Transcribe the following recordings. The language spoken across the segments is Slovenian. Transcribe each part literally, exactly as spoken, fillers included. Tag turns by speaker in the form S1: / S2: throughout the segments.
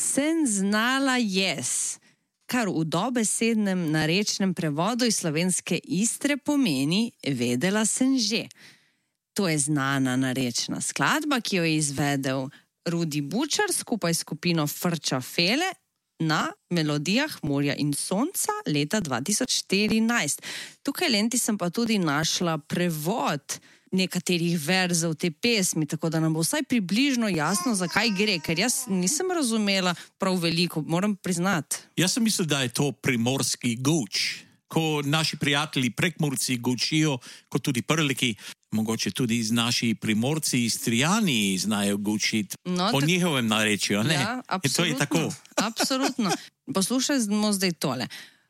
S1: Sem znala jaz, kar v dobesednem narečnem prevodu iz slovenske Istre pomeni vedela sem že. To je znana narečna skladba, ki jo je izvedel Rudi Bučar skupaj s skupino Frča Fele na melodijah Morja in sonca leta dva tisoč štirinajst. Tukaj lenti sem pa tudi našla prevod nekaterih verzov te pesmi, tako da nam bo vsaj približno jasno, zakaj gre, ker jaz nisem razumela prav veliko, moram priznati.
S2: Jaz sem mislil, da je to primorski guč. Ko naši prijatelji Prekmurci gučijo, kot tudi Prleki, mogoče tudi z naši Primorci, Istrijani znajo gučiti no, po tak... njihovem narečju, ne?
S1: Ja, absolutno.
S2: To je tako.
S1: Absolutno. Poslušajmo zdaj tole.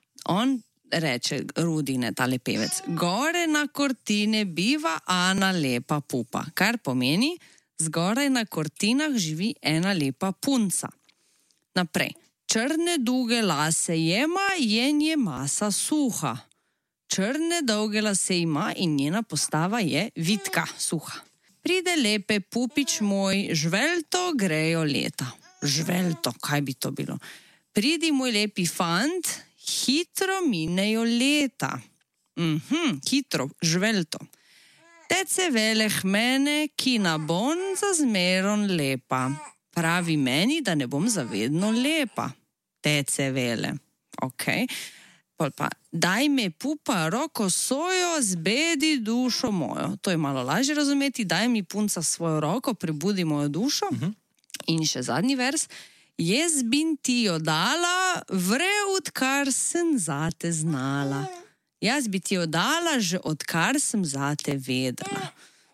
S1: On reče, Rudine, tale pevec, gore na Kortine biva Ana lepa pupa, kar pomeni, zgoraj na Kortinah živi ena lepa punca. Naprej. Črne dolge lase jema, jen je masa suha. Črne dolge lase ima in njena postava je vitka, suha. Pride lepe pupič moj, žvelto grejo leta. Žvelto, kaj bi to bilo? Pridi moj lepi fant, hitro minejo leta. Mhm, hitro, žvelto. Tece veleh mene, ki na bon za zmeron lepa. Pravi meni, da ne bom zavedno lepa. Tece vele. Ok. Pol pa, daj me pupa roko sojo, zbedi dušo mojo. To je malo lažje razumeti. Daj mi punca svojo roko, prebudi mojo dušo. Uh-huh. In še zadnji vers. Jaz bin ti jo dala, vre odkar sem zate znala. Jaz bi ti jo dala, že odkar sem zate vedela.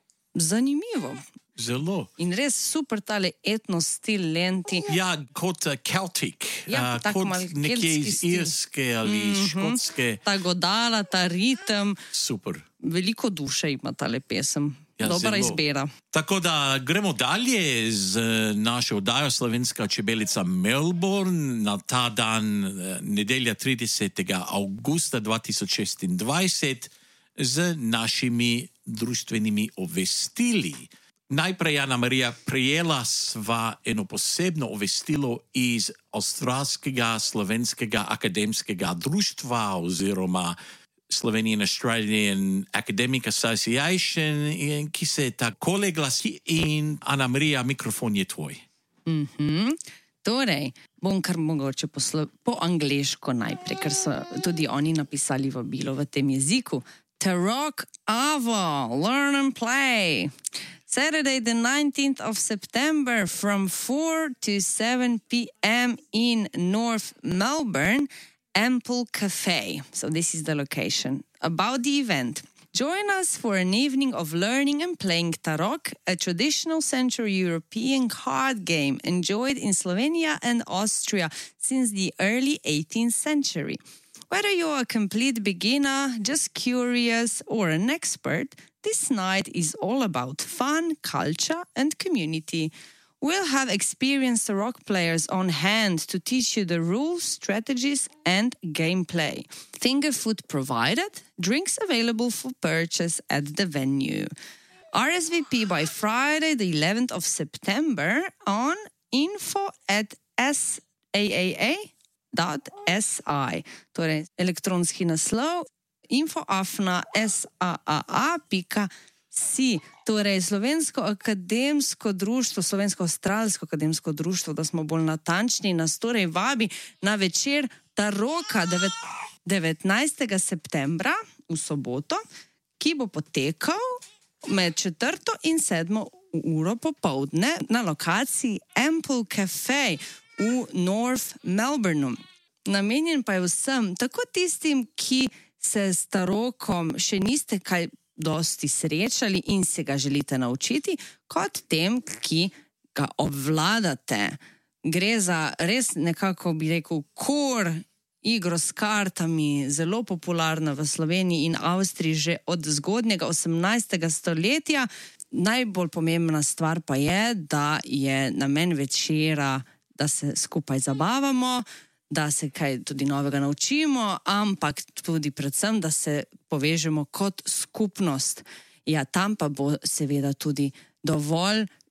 S1: Zanimivo.
S2: Zelo.
S1: In res super tale etnos stil lenti.
S2: Ja, kot uh, Celtic,
S1: ja,
S2: uh, kot nekje iz Irske ali mm-hmm. Škotske. Ta
S1: godala, ta ritem.
S2: Super.
S1: Veliko duše ima tale pesem. Ja, dobra zelo. Izbira.
S2: Tako da gremo dalje z našo oddajo Slovenska čebelica Melbourne na ta dan, nedelja tridesetega avgusta dva tisoč šestindvajset z našimi društvenimi obvestili. Najprej, Ana Marija, prejela sva eno posebno obvestilo iz Avstralskega slovenskega akademskega društva oziroma Slovenian Australian Academic Association, ki se takole glasi in Ana Marija, mikrofon je tvoj.
S1: Mm-hmm. Torej, bom kar mogoče poslo- po angleško najprej, ker so tudi oni napisali vabilo v tem jeziku. Tarok Ava, learn and play. Saturday the nineteenth of September from four to seven p.m. in North Melbourne, Ample Cafe. So this is the location. About the event. Join us for an evening of learning and playing Tarok, a traditional Central European card game enjoyed in Slovenia and Austria since the early eighteenth century. Whether you're a complete beginner, just curious, or an expert, this night is all about fun, culture, and community. We'll have experienced Tarok players on hand to teach you the rules, strategies, and gameplay. Finger food provided, drinks available for purchase at the venue. R S V P by Friday, the eleventh of September on info at s a a a dot s i. Torej, elektronski naslov info afna s a a a pika si. Torej, Slovensko akademsko društvo, Slovensko-Avstralsko akademsko društvo, da smo bolj natančni, nas torej vabi na večer Taroka devetnajstega septembra v soboto, ki bo potekal med četrto in sedmo uro popoldne na lokaciji Ample Cafe v North Melbourneu. Namenjen pa je vsem, tako tistim, ki se s Tarokom še niste kaj dosti srečali in se ga želite naučiti, kot tem, ki ga obvladate. Gre za res nekako, bi rekel, core igro s kartami, zelo popularna v Sloveniji in Avstriji že od zgodnjega osemnajstega stoletja. Najbolj pomembna stvar pa je, da je namen večera, da se skupaj zabavamo, da se kaj tudi novega naučimo, ampak tudi predvsem, da se povežemo kot skupnost. Ja, tam pa bo seveda tudi dovolj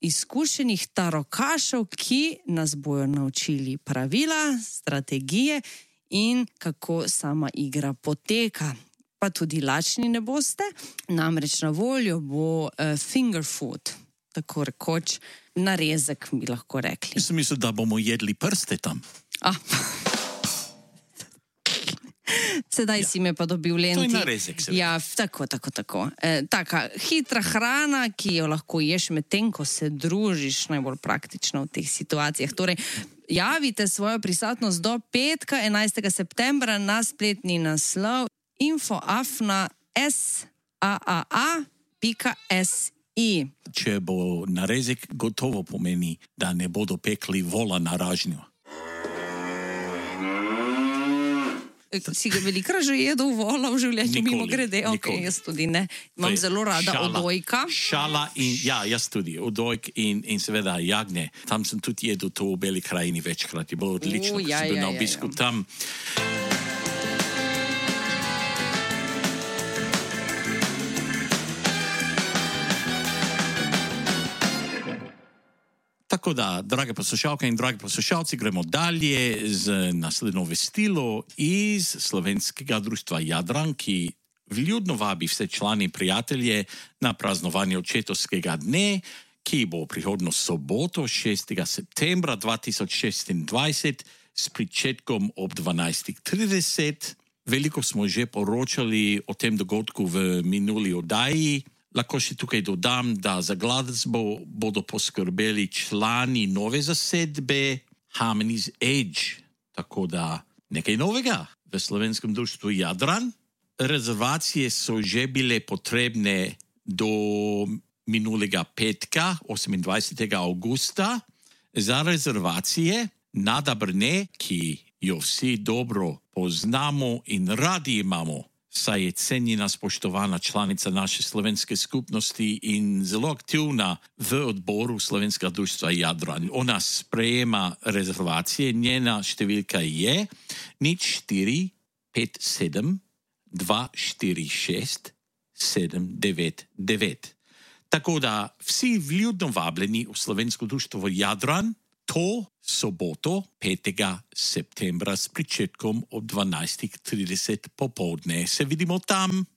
S1: izkušenih tarokašev, ki nas bojo naučili pravila, strategije in kako sama igra poteka. Pa tudi lačni ne boste, namreč na voljo bo uh, finger food, tako rekoč narezek, bi lahko rekli.
S2: Jaz sem mislil, da bomo jedli prste tam.
S1: Ah. Sedaj ja. Si me pa dobil lenti.
S2: To je narezek, seveda.
S1: Ja, tako, tako, tako. E, taka hitra hrana, ki jo lahko ješ med tem, ko se družiš, najbolj praktično v teh situacijah. Torej, javite svojo prisotnost do petka, enajstega septembra na spletni naslov info afna saa pika si.
S2: Če bo narezek, gotovo pomeni, da ne bodo pekli vola na ražnju.
S1: Si ga velikrat že jedel vola v življenju,
S2: Nikoli,
S1: mimo grede? Ok,
S2: nikoli.
S1: jaz tudi ne. Imam zelo rada
S2: šala,
S1: odojka.
S2: Šala in, ja, jaz tudi, odojk in, in seveda jagnje. Tam sem tudi jedel to v Beli krajini večkrat. Je bilo odlično,
S1: U,
S2: ko
S1: ja,
S2: sem bil
S1: ja,
S2: na obisku
S1: ja, ja.
S2: tam. Tako da, drage poslušalke in dragi poslušalci, gremo dalje z naslednjo vestilo iz Slovenskega društva Jadran, ki vljudno vabi vse člani in prijatelje na praznovanje očetovskega dne, ki bo prihodnjo soboto, šestega septembra dva tisoč šestindvajset, s pričetkom ob dvanajstih trideset. Veliko smo že poročali o tem dogodku v minuli oddaji. Lahko še tukaj dodam, da za glasbo bodo poskrbeli člani nove zasedbe Harmony's Edge. Tako da nekaj novega v Slovenskem društvu Jadran. Rezervacije so že bile potrebne do minulega petka, osemindvajsetega avgusta. Za rezervacije Nada Brne, ki jo vsi dobro poznamo in radi imamo, saj je cenjena, spoštovana članica naše slovenske skupnosti in zelo aktivna v odboru Slovenskega društva Jadran. Ona sprejema rezervacije, njena številka je nič štiri pet sedem dva štiri šest sedem devet devet. Tako da vsi vljudno vabljeni v Slovensko društvo Jadran to soboto, petega septembra, s pričetkom ob dvanajstih trideset popoldne. Se vidimo tam.